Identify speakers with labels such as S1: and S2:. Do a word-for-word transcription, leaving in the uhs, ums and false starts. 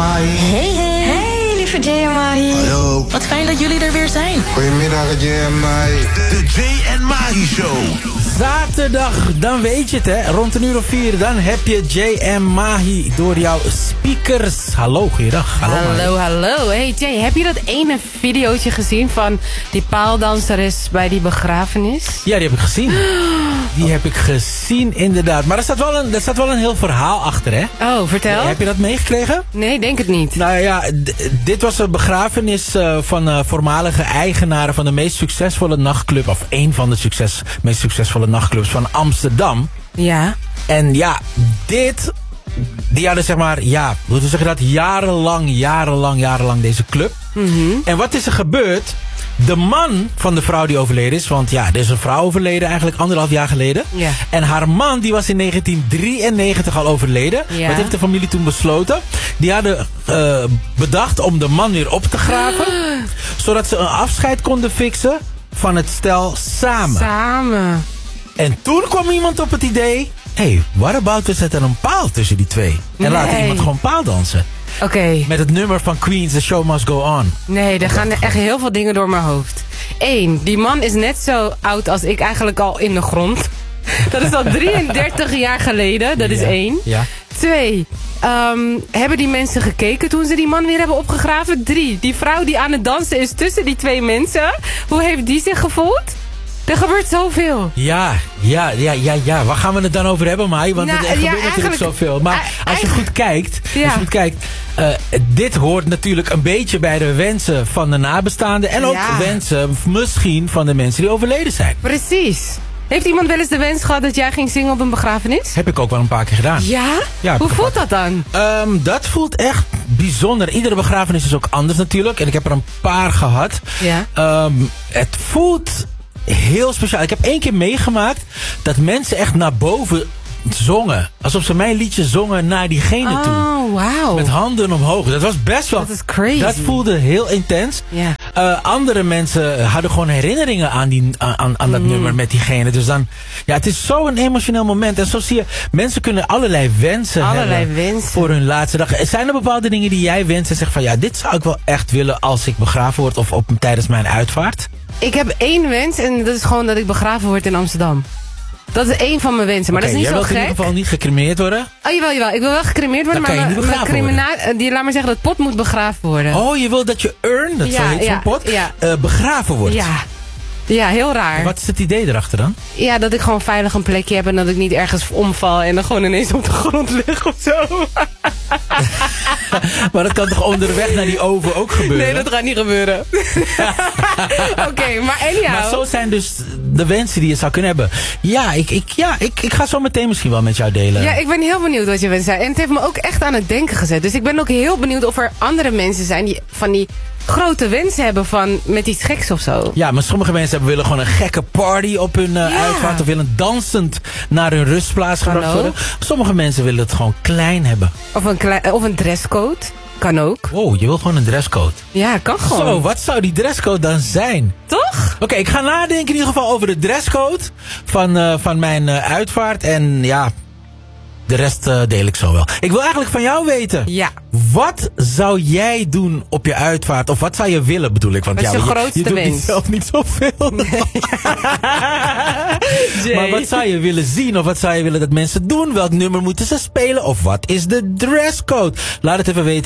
S1: Mahi.
S2: Hey, hey. Hey, lieve Jay en Mahi.
S1: Hallo.
S2: Wat fijn dat jullie er weer zijn.
S1: Goedemiddag, Jay en Mahi.
S3: De Jay en Mahi Show.
S4: Zaterdag, dan weet je het hè. Rond een uur of vier, dan heb je Jay en Mahi door jouw speakers. Hallo, goeiedag. Hallo,
S5: hallo, hallo. Hey Jay, heb je dat ene videootje gezien van die paaldanseres bij die begrafenis?
S4: Ja, die heb ik gezien. Die heb ik gezien, inderdaad. Maar er staat wel een, er staat wel een heel verhaal achter, hè?
S5: Oh, vertel.
S4: Heb je dat meegekregen?
S5: Nee, denk het niet.
S4: Nou ja, d- dit was een begrafenis uh, van uh, voormalige eigenaren van de meest succesvolle nachtclub, of één van de succes, meest succesvolle nachtclubs van Amsterdam.
S5: Ja.
S4: En ja, dit, die hadden zeg maar, ja, hoe zeg je dat, jarenlang, jarenlang, jarenlang deze club.
S5: Mm-hmm.
S4: En wat is er gebeurd? De man van de vrouw die overleden is, want ja, er is een vrouw overleden eigenlijk anderhalf jaar geleden.
S5: Ja.
S4: En haar man, die was in negentien drieënnegentig al overleden.
S5: Ja.
S4: Wat heeft de familie toen besloten? Die hadden uh, bedacht om de man weer op te graven, zodat ze een afscheid konden fixen van het stel samen.
S5: Samen.
S4: En toen kwam iemand op het idee, hé, hey, what about we zetten een paal tussen die twee? En
S5: Nee.
S4: laten iemand gewoon paaldansen.
S5: Oké. Okay.
S4: Met het nummer van Queens, The Show Must Go On.
S5: Nee, er gaan echt heel veel dingen door mijn hoofd. Eén, die man is net zo oud als ik eigenlijk al in de grond. Dat is al drieëndertig jaar geleden, dat is
S4: Ja.
S5: één.
S4: Ja.
S5: Twee, um, hebben die mensen gekeken toen ze die man weer hebben opgegraven? Drie, die vrouw die aan het dansen is tussen die twee mensen. Hoe heeft die zich gevoeld? Er gebeurt zoveel.
S4: Ja, ja, ja, ja, ja. Waar gaan we het dan over hebben, Mai? Want
S5: Nou,
S4: er gebeurt
S5: ja,
S4: natuurlijk
S5: eigenlijk-
S4: zoveel. Maar
S5: e-
S4: als je goed kijkt,
S5: Ja.
S4: als je goed kijkt uh, dit hoort natuurlijk een beetje bij de wensen van de nabestaanden. En ook
S5: Ja.
S4: wensen misschien van de mensen die overleden zijn.
S5: Precies. Heeft iemand wel eens de wens gehad dat jij ging zingen op een begrafenis?
S4: Heb ik ook wel een paar keer gedaan.
S5: Ja?
S4: Ja, heb
S5: Hoe
S4: ik
S5: voelt dat dan?
S4: Um, dat voelt echt bijzonder. Iedere begrafenis is ook anders natuurlijk. En ik heb er een paar gehad.
S5: Ja.
S4: Um, het voelt heel speciaal. Ik heb één keer meegemaakt dat mensen echt naar boven zongen. Alsof ze mijn liedje zongen naar diegene toe.
S5: Oh, wauw.
S4: Met handen omhoog. Dat was best wel...
S5: Dat is crazy.
S4: Dat voelde heel intens.
S5: Ja.
S4: Uh, andere mensen hadden gewoon herinneringen aan, die, aan, aan dat
S5: Mm.
S4: nummer met diegene. Dus dan... Ja, het is zo'n emotioneel moment. En zo zie je... Mensen kunnen allerlei wensen
S5: Allerlei
S4: hebben
S5: wensen.
S4: voor hun laatste dag. Zijn er bepaalde dingen die jij wenst en zegt van... Ja, dit zou ik wel echt willen als ik begraven word of op, tijdens mijn uitvaart?
S5: Ik heb één wens en dat is gewoon dat ik begraven word in Amsterdam. Dat is één van mijn wensen, maar
S4: Oké,
S5: dat is niet
S4: jij
S5: zo
S4: wilt in
S5: gek.
S4: ieder geval niet gecremeerd worden?
S5: Oh, jawel, jawel. Ik wil wel gecremeerd worden,
S4: Dan kan
S5: maar
S4: je niet
S5: mijn- mijn
S4: begraven
S5: cremina- eh, die, laat maar zeggen, dat pot moet begraven worden.
S4: Oh, je wil dat je urn, dat
S5: Ja,
S4: zo heet
S5: ja,
S4: zo'n pot,
S5: ja.
S4: uh, begraven wordt.
S5: Ja. Ja, heel raar.
S4: Wat is het idee erachter dan?
S5: Ja, dat ik gewoon veilig een plekje heb en dat ik niet ergens omval en dan gewoon ineens op de grond lig of zo.
S4: Maar dat kan toch onderweg naar die oven ook gebeuren?
S5: Nee, dat gaat niet gebeuren. Oké, okay, maar anyhow.
S4: Maar zo zijn dus de wensen die je zou kunnen hebben. Ja, ik, ik, ja ik, ik ga zo meteen misschien wel met jou delen.
S5: Ja, ik ben heel benieuwd wat je wensen zijn. En het heeft me ook echt aan het denken gezet. Dus ik ben ook heel benieuwd of er andere mensen zijn die van die grote wensen hebben van met iets geks of zo.
S4: Ja, maar sommige mensen hebben, willen gewoon een gekke party op hun uh,
S5: Ja.
S4: uitvaart. Of willen dansend naar hun rustplaats
S5: Kan
S4: gebracht
S5: ook.
S4: worden. Sommige mensen willen het gewoon klein hebben.
S5: Of een, klei- of een dresscode. Kan ook.
S4: Wow, je wil gewoon een dresscode.
S5: Ja, kan gewoon.
S4: Zo, wat zou die dresscode dan zijn?
S5: Toch?
S4: Oké, okay, ik ga nadenken in ieder geval over de dresscode van, uh, van mijn uh, uitvaart. En ja, de rest uh, deel ik zo wel. Ik wil eigenlijk van jou weten.
S5: Ja.
S4: Wat zou jij doen op je uitvaart? Of wat zou je willen, bedoel ik? Want
S5: Wat is
S4: ja,
S5: je
S4: je,
S5: grootste
S4: je doet
S5: wens?
S4: niet zelf niet zoveel. Nee. Maar wat zou je willen zien? Of wat zou je willen dat mensen doen? Welk nummer moeten ze spelen? Of wat is de dresscode? Laat het even weten.